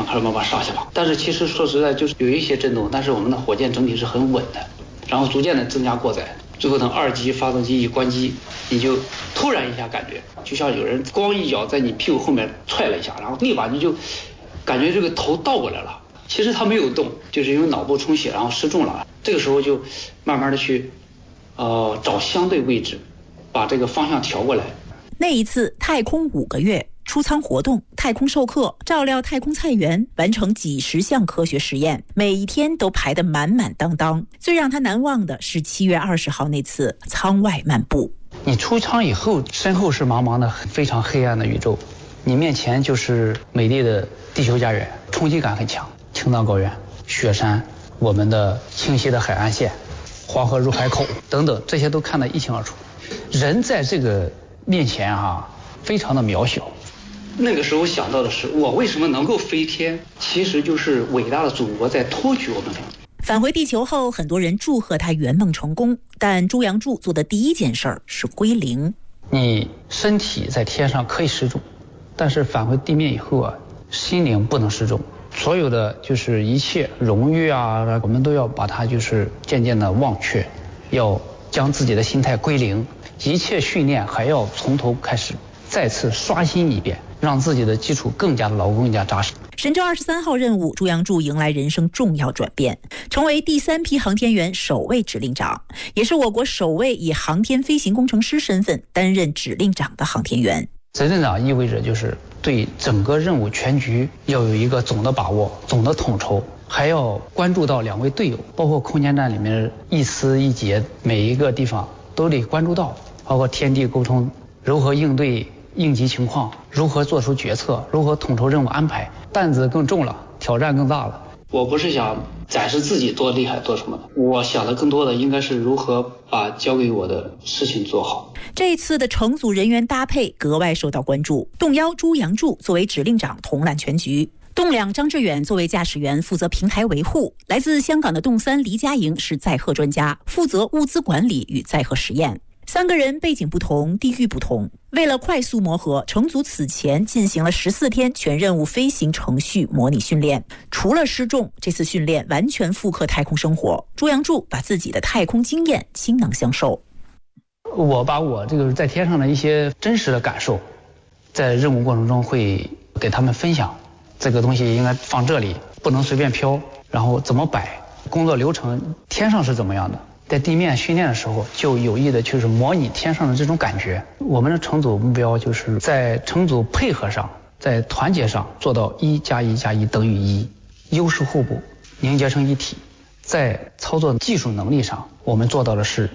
上开始慢慢上去了。但是其实说实在，就是有一些震动，但是我们的火箭整体是很稳的，然后逐渐的增加过载，最后等2级发动机一关机，你就突然一下感觉就像有人光一脚在你屁股后面踹了一下，然后立马你就感觉这个头倒过来了。其实它没有动，就是因为脑部充血然后失重了。这个时候就慢慢的去找相对位置，把这个方向调过来。 那一次太空5个月，出舱活动、太空授课、照料太空菜园，完成几十项科学实验，每一天都排得满满当当。最让他难忘的是7月20号那次舱外漫步。 你出舱以后，身后是茫茫的非常黑暗的宇宙，你面前就是美丽的地球家园，冲击感很强。青藏高原、雪山，我们的清晰的海岸线，黄河入海口等等，这些都看得一清二楚。人在这个面前非常的渺小。那个时候想到的是，我为什么能够飞天？其实就是伟大的祖国在托举我们。 返回地球后，很多人祝贺他圆梦成功，但朱杨柱做的第一件事儿是归零。 你身体在天上可以失重，但是返回地面以后心灵不能失重。所有的就是一切荣誉我们都要把它就是渐渐的忘却，要将自己的心态归零，一切训练还要从头开始，再次刷新一遍，让自己的基础更加的牢固、更加扎实。 神舟23号任务，朱杨柱迎来人生重要转变，成为第3批航天员首位指令长，也是我国首位以航天飞行工程师身份担任指令长的航天员。 指令长意味着就是对整个任务全局要有一个总的把握、总的统筹，还要关注到2位队友，包括空间站里面一丝一节，每一个地方都得关注到，包括天地沟通，如何应对应急情况，如何做出决策，如何统筹任务安排，担子更重了，挑战更大了。我不是想展示自己多厉害多什么的，我想的更多的应该是如何把交给我的事情做好。 这次的乘组人员搭配格外受到关注，动幺朱杨柱作为指令长统揽全局，动2张志远作为驾驶员负责平台维护，来自香港的动3黎佳莹是载荷专家，负责物资管理与载荷实验。3个人背景不同，地域不同，为了快速磨合，乘组此前进行了14天全任务飞行程序模拟训练。除了失重，这次训练完全复刻太空生活，朱杨柱把自己的太空经验倾囊相授。 我把我这个在天上的一些真实的感受，在任务过程中会给他们分享，这个东西应该放这里，不能随便飘，然后怎么摆，工作流程天上是怎么样的，在地面训练的时候就有意的就是模拟天上的这种感觉。我们的乘组目标就是在乘组配合上，在团结上做到1+1+1等于1，优势互补，凝结成一体。在操作技术能力上，我们做到的是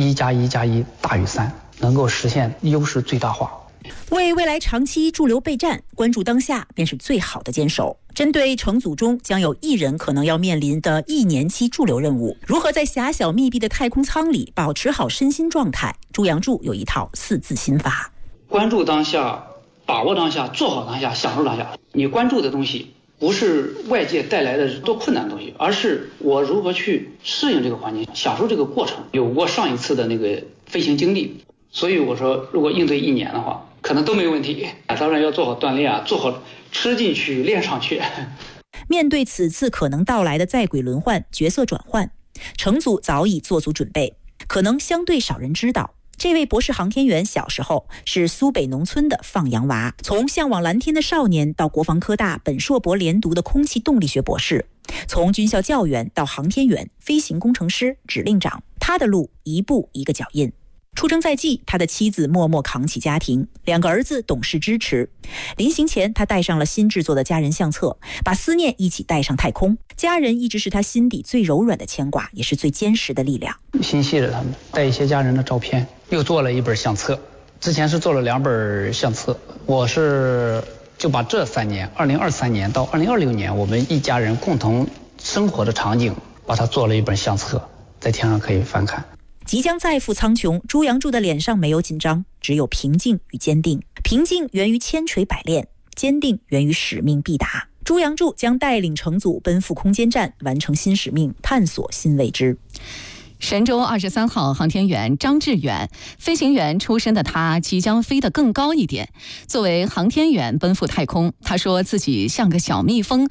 1+1+1大于3，能够实现优势最大化。 为未来长期驻留备战，关注当下便是最好的坚守。针对乘组中将有1人可能要面临的1年期驻留任务，如何在狭小密闭的太空舱里保持好身心状态，朱杨柱有一套4字心法： 关注当下，把握当下，做好当下，享受当下。你关注的东西不是外界带来的多困难的东西，而是我如何去适应这个环境，享受这个过程。有过上一次的那个飞行经历，所以我说如果应对1年的话可能都没问题。当然要做好锻炼做好吃进去练上去。 面对此次可能到来的在轨轮换、角色转换，乘组早已做足准备。可能相对少人知道，这位博士航天员小时候是苏北农村的放羊娃，从向往蓝天的少年到国防科大本硕博连读的空气动力学博士，从军校教员到航天员、飞行工程师、指令长，他的路一步一个脚印。出征在即，他的妻子默默扛起家庭，2个儿子懂事支持。临行前，他带上了新制作的家人相册，把思念一起带上太空。家人一直是他心底最柔软的牵挂，也是最坚实的力量。 心系着他们，带一些家人的照片，又做了一本相册。之前是做了2本相册，我是就把这3年，2023年到2026年我们一家人共同生活的场景，把它做了一本相册，在天上可以翻看。 即将再赴苍穹，朱杨柱的脸上没有紧张，只有平静与坚定。平静源于千锤百炼，坚定源于使命必达。朱杨柱将带领乘组奔赴空间站，完成新使命，探索新未知。 神舟23号航天员张志远，飞行员出身的他即将飞得更高一点。作为航天员奔赴太空，他说自己像个小蜜蜂，